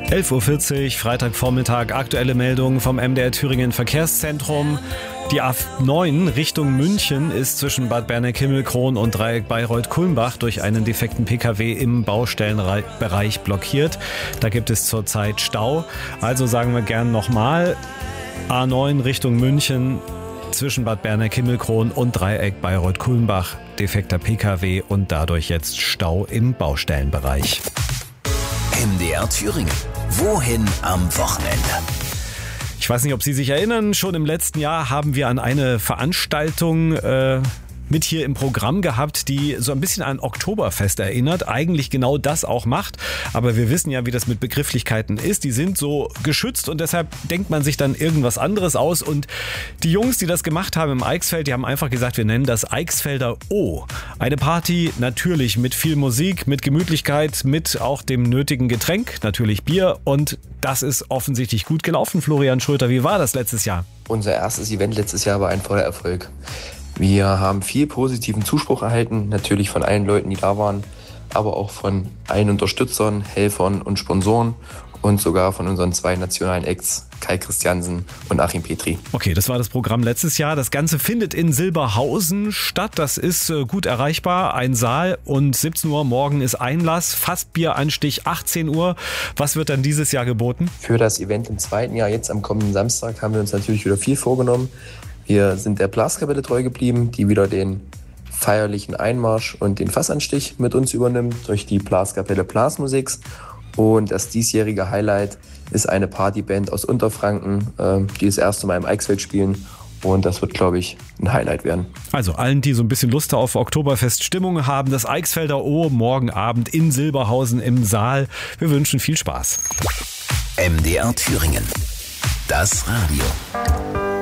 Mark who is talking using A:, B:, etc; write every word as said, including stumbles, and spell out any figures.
A: elf Uhr vierzig, Freitagvormittag, aktuelle Meldungen vom M D R Thüringen Verkehrszentrum. Die A neun Richtung München ist zwischen Bad Berneck-Himmelkron und Dreieck Bayreuth-Kulmbach durch einen defekten Pkw im Baustellenbereich blockiert. Da gibt es zurzeit Stau. Also sagen wir gern nochmal, A neun Richtung München zwischen Bad Berneck-Himmelkron und Dreieck Bayreuth-Kulmbach. Defekter Pkw und dadurch jetzt Stau im Baustellenbereich.
B: M D R Thüringen. Wohin am Wochenende?
A: Ich weiß nicht, ob Sie sich erinnern, schon im letzten Jahr haben wir an eine Veranstaltung äh, mit hier im Programm gehabt, die so ein bisschen an Oktoberfest erinnert, eigentlich genau das auch macht. Aber wir wissen ja, wie das mit Begrifflichkeiten ist. Die sind so geschützt und deshalb denkt man sich dann irgendwas anderes aus. Und die Jungs, die das gemacht haben im Eichsfeld, die haben einfach gesagt, wir nennen das Eichsfelder O. Eine Party natürlich mit viel Musik, mit Gemütlichkeit, mit auch dem nötigen Getränk, natürlich Bier. Und das ist offensichtlich gut gelaufen. Florian Schröter, wie war das letztes Jahr?
C: Unser erstes Event letztes Jahr war ein voller Erfolg. Wir haben viel positiven Zuspruch erhalten, natürlich von allen Leuten, die da waren, aber auch von allen Unterstützern, Helfern und Sponsoren und sogar von unseren zwei nationalen Acts, Kai Christiansen und Achim Petri.
A: Okay, das war das Programm letztes Jahr. Das Ganze findet in Silberhausen statt. Das ist gut erreichbar. Ein Saal und siebzehn Uhr morgen ist Einlass. Fassbieranstich achtzehn Uhr. Was wird dann dieses Jahr geboten?
C: Für das Event im zweiten Jahr, jetzt am kommenden Samstag, haben wir uns natürlich wieder viel vorgenommen. Wir sind der Blaskapelle treu geblieben, die wieder den feierlichen Einmarsch und den Fassanstich mit uns übernimmt durch die Blaskapelle Blasmusiks. Und das diesjährige Highlight ist eine Partyband aus Unterfranken, die das erste Mal im Eichsfeld spielen. Und das wird, glaube ich, ein Highlight werden.
A: Also allen, die so ein bisschen Lust auf Oktoberfest-Stimmung haben, das Eichsfelder O morgen Abend in Silberhausen im Saal. Wir wünschen viel Spaß.
B: M D R Thüringen. Das Radio.